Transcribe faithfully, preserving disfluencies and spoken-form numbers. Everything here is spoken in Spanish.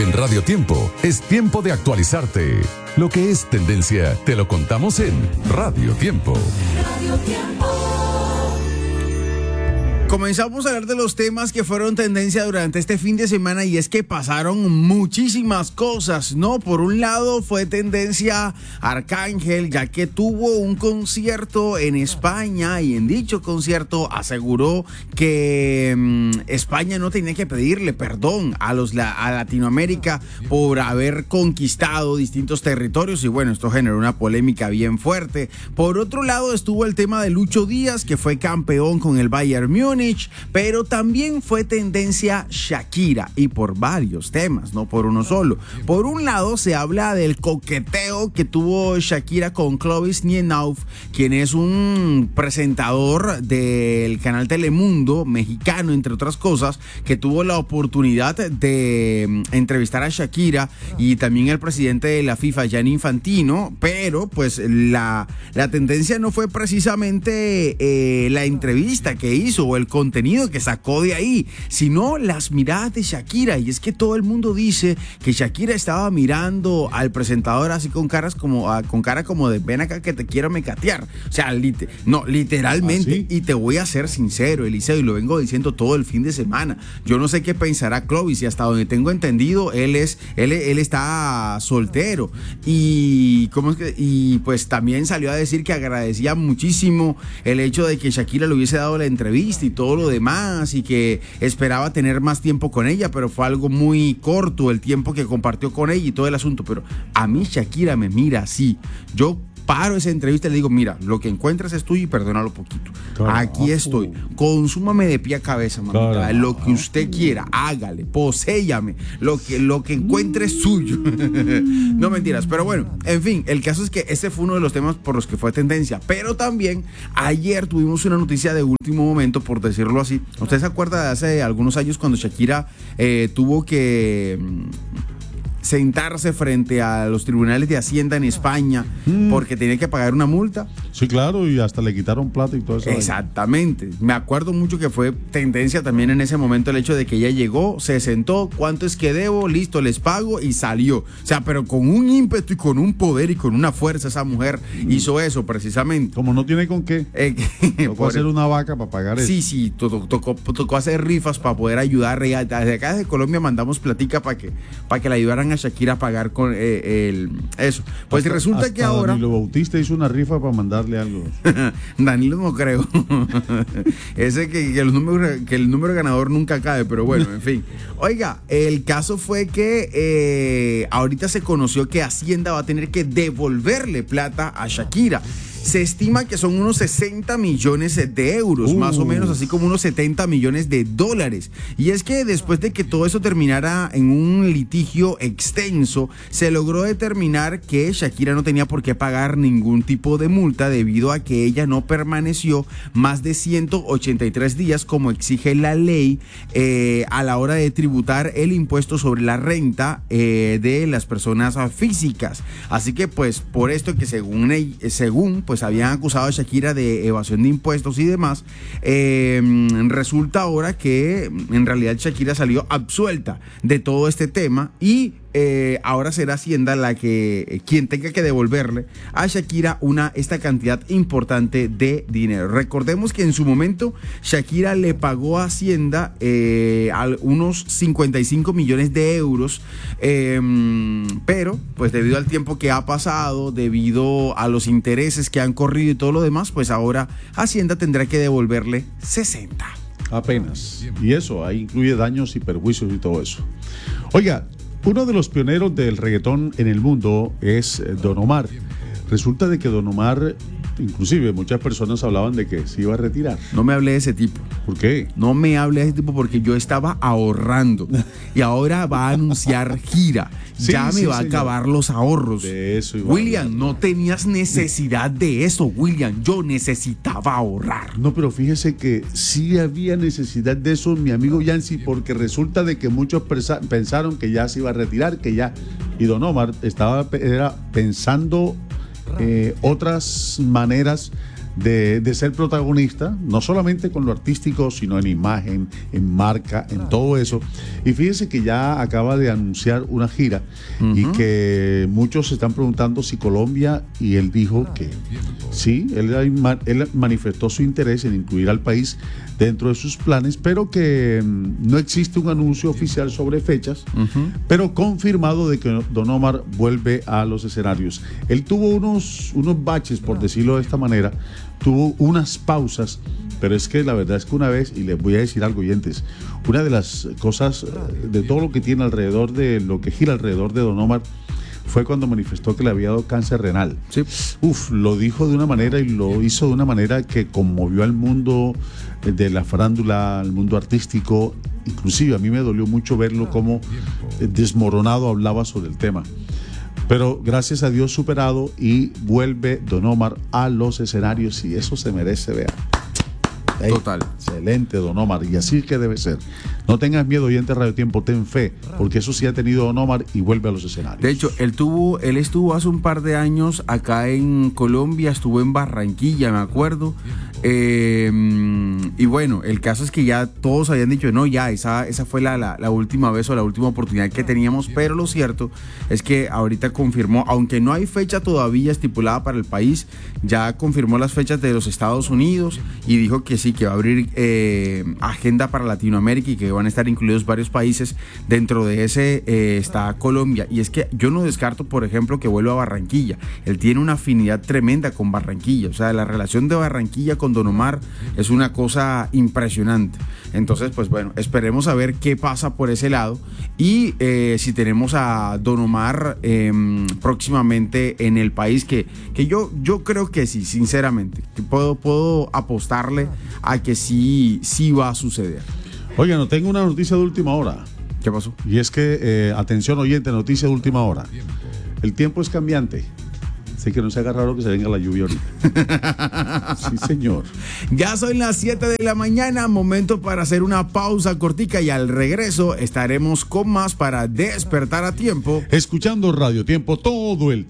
En Radio Tiempo es tiempo de actualizarte. Lo que es tendencia te lo contamos en Radio Tiempo. Radio Tiempo. Comenzamos a hablar de los temas que fueron tendencia durante este fin de semana y es que pasaron muchísimas cosas, ¿no? Por un lado fue tendencia Arcángel, ya que tuvo un concierto en España y en dicho concierto aseguró que mmm, España no tenía que pedirle perdón a, los, a Latinoamérica por haber conquistado distintos territorios y bueno, esto generó una polémica bien fuerte. Por otro lado estuvo el tema de Lucho Díaz, que fue campeón con el Bayern Múnich, pero también fue tendencia Shakira y por varios temas, no por uno solo. Por un lado se habla del coqueteo que tuvo Shakira con Clovis Nienauf, quien es un presentador del canal Telemundo mexicano, entre otras cosas, que tuvo la oportunidad de entrevistar a Shakira y también el presidente de la FIFA, Gianni Infantino, pero pues la, la tendencia no fue precisamente eh, la entrevista que hizo o el contenido que sacó de ahí, sino las miradas de Shakira. Y es que todo el mundo dice que Shakira estaba mirando al presentador así con caras como a, con cara como de ven acá que te quiero mecatear. O sea, lit- no, literalmente. ¿Ah, sí? Y te voy a ser sincero, Eliseo, y lo vengo diciendo todo el fin de semana. Yo no sé qué pensará Clovis y hasta donde tengo entendido, él es, él, él está soltero. Y cómo es que, y pues también salió a decir que agradecía muchísimo el hecho de que Shakira le hubiese dado la entrevista y todo todo lo demás y que esperaba tener más tiempo con ella, pero fue algo muy corto el tiempo que compartió con ella y todo el asunto. Pero a mí Shakira me mira así, yo paro esa entrevista y le digo, mira, lo que encuentres es tuyo y perdónalo poquito. Carajo. Aquí estoy, consúmame de pie a cabeza, mamita. Carajo. Lo que usted quiera, hágale, poséyame, lo que, lo que encuentre es suyo. No mentiras, pero bueno, en fin, el caso es que ese fue uno de los temas por los que fue tendencia, pero también ayer tuvimos una noticia de último momento, por decirlo así. ¿Usted se acuerda de hace algunos años cuando Shakira eh, tuvo que sentarse frente a los tribunales de Hacienda en España mm. porque tenía que pagar una multa? Sí, claro, y hasta le quitaron plata y todo eso. Exactamente. Ahí. Me acuerdo mucho que fue tendencia también en ese momento el hecho de que ella llegó, se sentó, ¿cuánto es que debo? Listo, les pago y salió. O sea, pero con un ímpetu y con un poder y con una fuerza esa mujer mm. hizo eso precisamente. Como no tiene con qué. Eh, tocó hacer una vaca para pagar eso. Sí, sí, tocó, tocó, tocó hacer rifas para poder ayudar. Desde acá, desde Colombia, mandamos platica para que, para que la ayudaran a Shakira a pagar con eh, el, eso. Pues hasta, resulta hasta que ahora Danilo Bautista hizo una rifa para mandarle algo. Danilo no creo. Ese que, que, el número, que el número ganador nunca cae, pero bueno, en fin. Oiga, el caso fue que eh, ahorita se conoció que Hacienda va a tener que devolverle plata a Shakira. Se estima que son unos sesenta millones de euros, uh. más o menos, así como unos setenta millones de dólares. Y es que después de que todo eso terminara en un litigio extenso, se logró determinar que Shakira no tenía por qué pagar ningún tipo de multa debido a que ella no permaneció más de ciento ochenta y tres días, como exige la ley, eh, a la hora de tributar el impuesto sobre la renta eh, de las personas físicas. Así que pues por esto que según, según pues habían acusado a Shakira de evasión de impuestos y demás, eh, resulta ahora que en realidad Shakira salió absuelta de todo este tema y Eh, ahora será Hacienda la que eh, quien tenga que devolverle a Shakira una esta cantidad importante de dinero. Recordemos que en su momento Shakira le pagó a Hacienda eh, a unos cincuenta y cinco millones de euros, eh, pero pues debido al tiempo que ha pasado, debido a los intereses que han corrido y todo lo demás, pues ahora Hacienda tendrá que devolverle sesenta. Apenas. Y eso, ahí incluye daños y perjuicios y todo eso. Oiga, uno de los pioneros del reggaetón en el mundo es Don Omar. Resulta de que Don Omar, inclusive muchas personas hablaban de que se iba a retirar. No me hable de ese tipo. ¿Por qué? No me hable de ese tipo porque yo estaba ahorrando y ahora va a anunciar gira. Sí, ya me sí, va señor. a acabar los ahorros. De eso iba William, no tenías necesidad de eso, William. Yo necesitaba ahorrar. No, pero fíjese que sí había necesidad de eso, mi amigo Yancy, porque resulta de que muchos pensaron que ya se iba a retirar, que ya. Y Don Omar estaba era pensando eh, otras maneras de, de ser protagonista, no solamente con lo artístico, sino en imagen, en marca, en todo eso. Y fíjense que ya acaba de anunciar una gira uh-huh. y que muchos se están preguntando si Colombia, y él dijo que sí, él, él manifestó su interés en incluir al país dentro de sus planes, pero que no existe un anuncio oficial sobre fechas, uh-huh. pero confirmado de que Don Omar vuelve a los escenarios. Él tuvo unos, unos baches, por decirlo de esta manera, tuvo unas pausas, pero es que la verdad es que una vez, y les voy a decir algo, oyentes, una de las cosas de todo lo que tiene alrededor de lo que gira alrededor de Don Omar fue cuando manifestó que le había dado cáncer renal. Sí. Uf, lo dijo de una manera y lo hizo de una manera que conmovió al mundo de la farándula, al mundo artístico. Inclusive a mí me dolió mucho verlo como desmoronado hablaba sobre el tema. Pero gracias a Dios superado, y vuelve Don Omar a los escenarios, y eso se merece, vean. Hey, total. Excelente, Don Omar, y así que debe ser. No tengas miedo, oyente Radio Tiempo, ten fe, porque eso sí ha tenido Don Omar y vuelve a los escenarios. De hecho, él tuvo, él estuvo hace un par de años acá en Colombia, estuvo en Barranquilla, me acuerdo. Eh, y bueno, el caso es que ya todos habían dicho, no, ya, esa, esa fue la, la, la última vez o la última oportunidad que teníamos, pero lo cierto es que ahorita confirmó, aunque no hay fecha todavía estipulada para el país, ya confirmó las fechas de los Estados Unidos y dijo que sí, que va a abrir eh, agenda para Latinoamérica y que van a estar incluidos varios países. Dentro de ese eh, está Colombia, y es que yo no descarto, por ejemplo, que vuelva a Barranquilla. Él tiene una afinidad tremenda con Barranquilla, o sea, la relación de Barranquilla con Don Omar es una cosa impresionante. Entonces, pues bueno, esperemos a ver qué pasa por ese lado, y eh, si tenemos a Don Omar eh, próximamente en el país, que, que yo, yo creo que sí, sinceramente, que puedo, puedo apostarle a que sí, sí va a suceder. Oigan, no tengo una noticia de última hora. ¿Qué pasó? Y es que, eh, atención oyente, noticia de última hora. El tiempo es cambiante. Así que no se haga raro que se venga la lluvia ahorita. Sí, señor. Ya son las siete de la mañana, momento para hacer una pausa cortica, y al regreso estaremos con más para despertar a tiempo. Escuchando Radio Tiempo todo el tiempo.